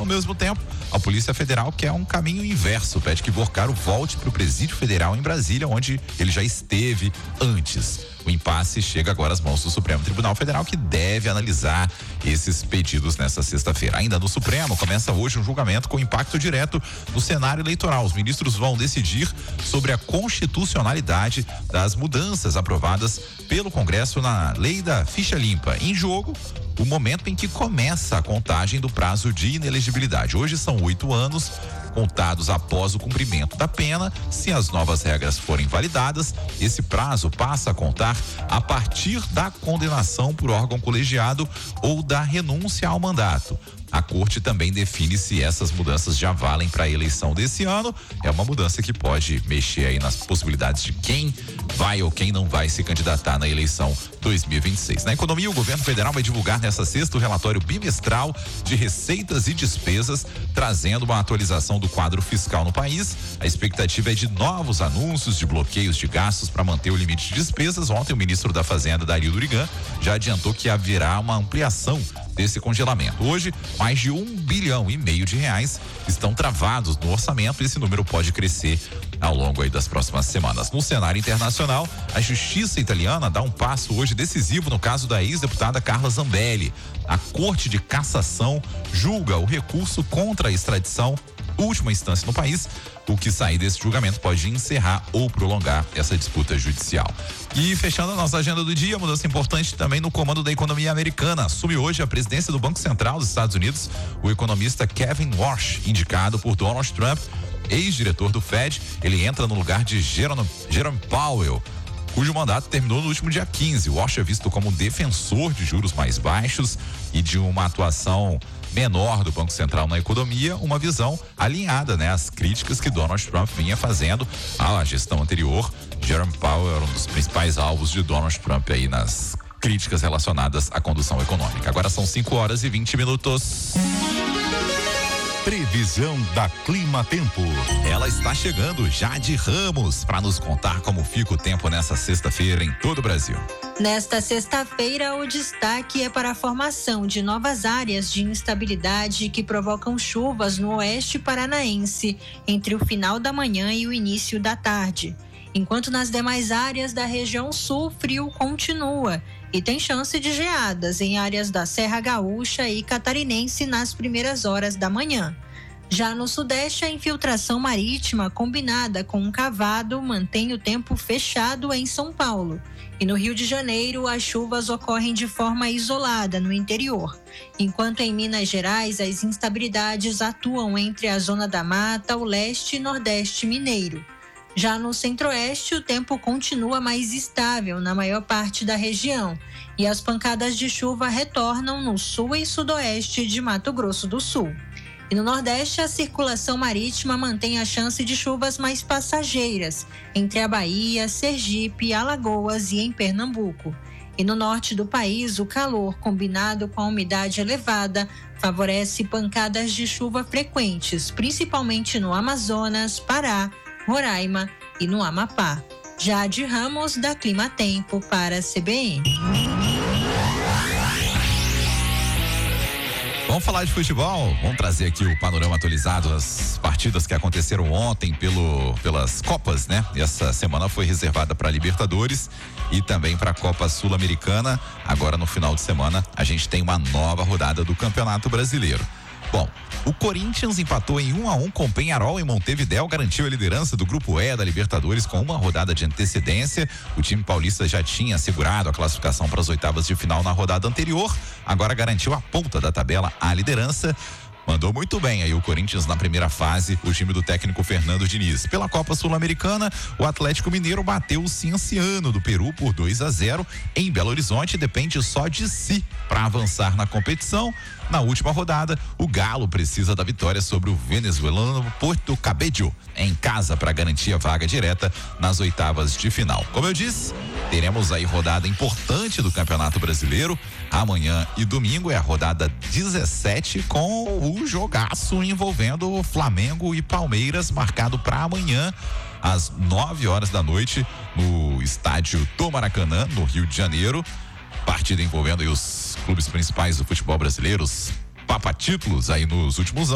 mesmo tempo, a Polícia Federal quer um caminho inverso, pede que Porcaro volte para o Presídio Federal em Brasília, onde ele já esteve antes. O impasse chega agora às mãos do Supremo Tribunal Federal, que deve analisar esses pedidos nesta sexta-feira. Ainda no Supremo, começa hoje um julgamento com impacto direto no cenário eleitoral. Os ministros vão decidir sobre a constitucionalidade das mudanças aprovadas pelo Congresso na lei da ficha limpa. Em jogo, o momento em que começa a contagem do prazo de inelegibilidade. Hoje são 8 anos contados após o cumprimento da pena. Se as novas regras forem validadas, esse prazo passa a contar a partir da condenação por órgão colegiado ou da renúncia ao mandato. A corte também define se essas mudanças já valem para a eleição desse ano. É uma mudança que pode mexer aí nas possibilidades de quem vai ou quem não vai se candidatar na eleição 2026. Na economia, o governo federal vai divulgar nesta sexta o relatório bimestral de receitas e despesas, trazendo uma atualização do quadro fiscal no país. A expectativa é de novos anúncios de bloqueios de gastos para manter o limite de despesas. Ontem, o ministro da Fazenda, Dario Durigan, já adiantou que haverá uma ampliação desse congelamento. Hoje, mais de R$1,5 bilhão de reais estão travados no orçamento. Esse número pode crescer ao longo aí das próximas semanas. No cenário internacional, a justiça italiana dá um passo hoje decisivo no caso da ex-deputada Carla Zambelli. A Corte de Cassação julga o recurso contra a extradição, última instância no país. O que sair desse julgamento pode encerrar ou prolongar essa disputa judicial. E fechando a nossa agenda do dia, mudança importante também no comando da economia americana. Assume hoje a presidência do Banco Central dos Estados Unidos o economista Kevin Warsh, indicado por Donald Trump, ex-diretor do Fed. Ele entra no lugar de Jerome Powell, cujo mandato terminou no último dia 15. O Warsh é visto como um defensor de juros mais baixos e de uma atuação menor do Banco Central na economia, uma visão alinhada, às críticas que Donald Trump vinha fazendo à gestão anterior. Jerome Powell era um dos principais alvos de Donald Trump aí nas críticas relacionadas à condução econômica. Agora são 5h20. Previsão da Clima Tempo. Ela está chegando, Jade Ramos, para nos contar como fica o tempo nessa sexta-feira em todo o Brasil. Nesta sexta-feira, o destaque é para a formação de novas áreas de instabilidade que provocam chuvas no oeste paranaense entre o final da manhã e o início da tarde. Enquanto nas demais áreas da região sul, o frio continua e tem chance de geadas em áreas da Serra Gaúcha e Catarinense nas primeiras horas da manhã. Já no sudeste, a infiltração marítima combinada com um cavado mantém o tempo fechado em São Paulo. E no Rio de Janeiro, as chuvas ocorrem de forma isolada no interior, enquanto em Minas Gerais as instabilidades atuam entre a Zona da Mata, o leste e nordeste mineiro. Já no centro-oeste, o tempo continua mais estável na maior parte da região e as pancadas de chuva retornam no sul e sudoeste de Mato Grosso do Sul. E no nordeste, a circulação marítima mantém a chance de chuvas mais passageiras entre a Bahia, Sergipe, Alagoas e em Pernambuco. E no norte do país, o calor combinado com a umidade elevada favorece pancadas de chuva frequentes, principalmente no Amazonas, Pará, Roraima e no Amapá. Jade Ramos, da Clima Tempo, para a CBN. Vamos falar de futebol? Vamos trazer aqui o panorama atualizado das partidas que aconteceram ontem pelas Copas, E essa semana foi reservada para a Libertadores e também para a Copa Sul-Americana. Agora, no final de semana, a gente tem uma nova rodada do Campeonato Brasileiro. Bom, o Corinthians empatou em 1-1 com o Peñarol em Montevidéu, garantiu a liderança do Grupo E da Libertadores com uma rodada de antecedência. O time paulista já tinha assegurado a classificação para as oitavas de final na rodada anterior, agora garantiu a ponta da tabela à liderança. Mandou muito bem aí o Corinthians na primeira fase, o time do técnico Fernando Diniz. Pela Copa Sul-Americana, o Atlético Mineiro bateu o Cienciano do Peru por 2-0 em Belo Horizonte, depende só de si para avançar na competição. Na última rodada, o Galo precisa da vitória sobre o venezuelano Porto Cabello em casa para garantir a vaga direta nas oitavas de final. Como eu disse, teremos aí rodada importante do Campeonato Brasileiro. Amanhã e domingo é a rodada 17 com o jogaço envolvendo Flamengo e Palmeiras, marcado para amanhã às 9h da noite no estádio do Maracanã, no Rio de Janeiro. Partida envolvendo aí os clubes principais do futebol brasileiro, os papatítulos aí nos últimos anos.